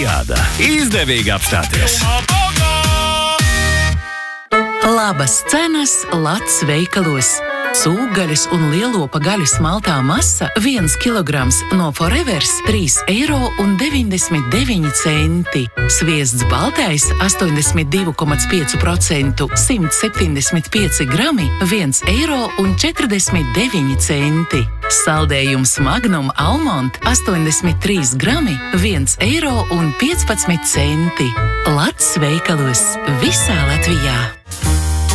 Eliāda. Izdevīgi apstāties! Labas cenas Lats veikalos. Sūkgaļas un lielopa gaļas maltā masa 1 kilograms no Forevers 3,99 €. Sviests baltais 82,5%, 175 grami 1,49 €. Saldējums Magnum Almond 83 grami 1,15 €. Lats veikalos visā Latvijā.